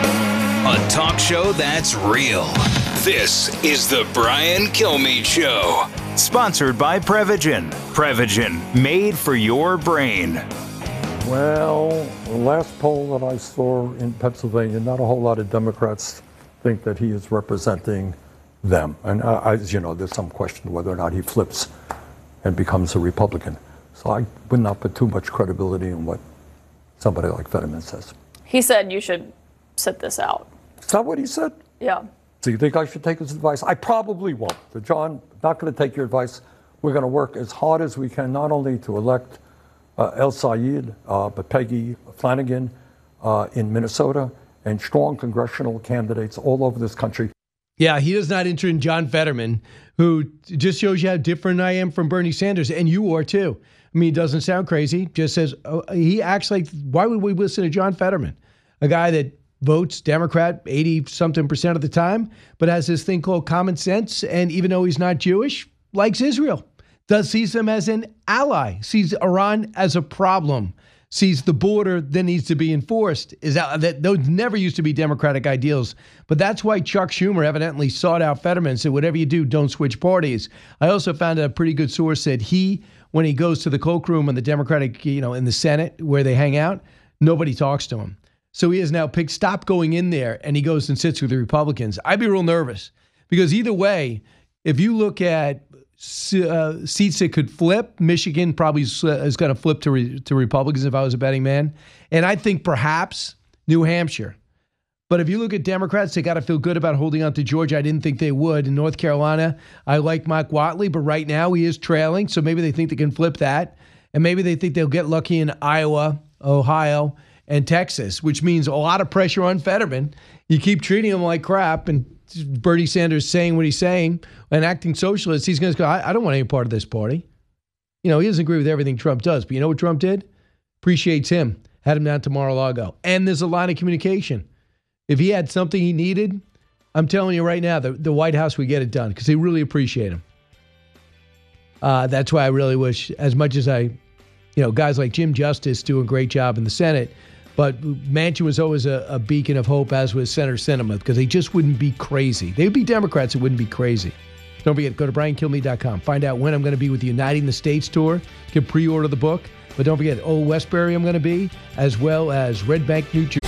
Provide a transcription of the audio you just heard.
A talk show that's real. This is the Brian Kilmeade Show. Sponsored by Prevagen. Prevagen, made for your brain. Well, the last poll that I saw in Pennsylvania, not a whole lot of Democrats think that he is representing them. And as you know, there's some question whether or not he flips and becomes a Republican. So I would not put too much credibility in what somebody like Fetterman says. He said you should sit this out. Is that what he said? Yeah. So you think I should take his advice? I probably won't. So John, not going to take your advice. We're going to work as hard as we can, not only to elect El Sayed, but Peggy Flanagan in Minnesota, and strong congressional candidates all over this country. Yeah, he does not enter in John Fetterman, who just shows you how different I am from Bernie Sanders, and you are too. I mean, he doesn't sound crazy, just says, he acts like, why would we listen to John Fetterman? A guy that votes Democrat 80-something% of the time, but has this thing called common sense, and even though he's not Jewish, likes Israel. Sees them as an ally, sees Iran as a problem, sees the border that needs to be enforced. Those never used to be Democratic ideals, but that's why Chuck Schumer evidently sought out Fetterman and said, whatever you do, don't switch parties. I also found a pretty good source that when he goes to the cloakroom in the Democratic, in the Senate where they hang out, nobody talks to him. So he has now stopped going in there, and he goes and sits with the Republicans. I'd be real nervous because either way, if you look at seats that could flip, Michigan probably is going to flip to Republicans if I was a betting man. And I think perhaps New Hampshire. But if you look at Democrats, they got to feel good about holding on to Georgia. I didn't think they would. In North Carolina, I like Mike Whatley, but right now he is trailing. So maybe they think they can flip that. And maybe they think they'll get lucky in Iowa, Ohio, and Texas, which means a lot of pressure on Fetterman. You keep treating him like crap, and Bernie Sanders saying what he's saying and acting socialist, he's going to go, I don't want any part of this party. He doesn't agree with everything Trump does, but you know what Trump did? Appreciates him. Had him down to Mar-a-Lago. And there's a line of communication. If he had something he needed, I'm telling you right now, the White House would get it done because they really appreciate him. That's why I really wish, as much as guys like Jim Justice do a great job in the Senate, but Manchin was always a beacon of hope, as was Senator Sinema, because they just wouldn't be crazy. They would be Democrats that wouldn't be crazy. Don't forget, go to BrianKilmeade.com. Find out when I'm going to be with the Uniting the States tour. You can pre-order the book. But don't forget, Old Westbury I'm going to be, as well as Red Bank, New Jersey.